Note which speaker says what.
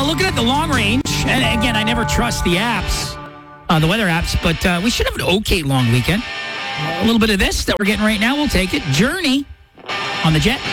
Speaker 1: Well, looking at the long range, and again, I never trust the apps, the weather apps, but we should have an okay long weekend. A little bit of this that we're getting right now, we'll take it. Journey on the Jet.